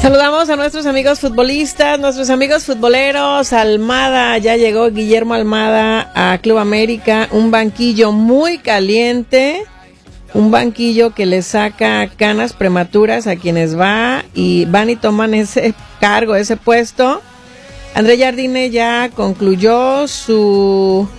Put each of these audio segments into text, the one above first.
Saludamos a nuestros amigos futbolistas, nuestros amigos futboleros. Almada, ya llegó Guillermo Almada a Club América, un banquillo muy caliente, un banquillo que le saca canas prematuras a quienes van y toman ese cargo, ese puesto. André Jardine ya concluyó su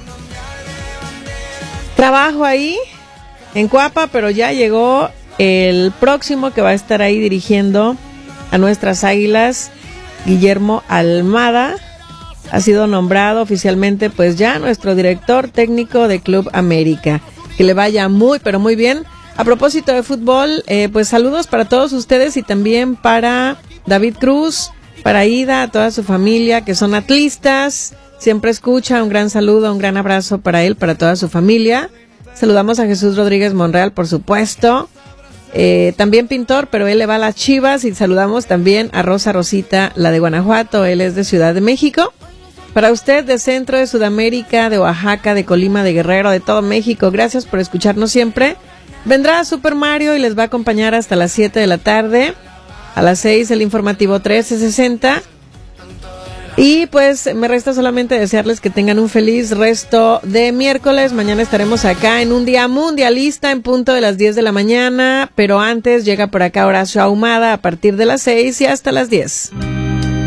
trabajo ahí en Cuapa, pero ya llegó el próximo que va a estar ahí dirigiendo a nuestras Águilas, Guillermo Almada. Ha sido nombrado oficialmente pues ya nuestro director técnico de Club América. Que le vaya muy pero muy bien. A propósito de fútbol, pues saludos para todos ustedes y también para David Cruz, para Ida, a toda su familia que son atlistas. Siempre escucha, un gran saludo, un gran abrazo para él, para toda su familia. Saludamos a Jesús Rodríguez Monreal, por supuesto. También pintor, pero él le va a las Chivas. Y saludamos también a Rosa Rosita, la de Guanajuato, él es de Ciudad de México. Para usted de Centro, de Sudamérica, de Oaxaca, de Colima, de Guerrero, de todo México, gracias por escucharnos siempre. Vendrá Super Mario y les va a acompañar hasta las 7 de la tarde. A las 6 el informativo 1360. Y pues me resta solamente desearles que tengan un feliz resto de miércoles. Mañana estaremos acá en un día mundialista en punto de las 10 de la mañana. Pero antes llega por acá Horacio Ahumada a partir de las 6 y hasta las 10.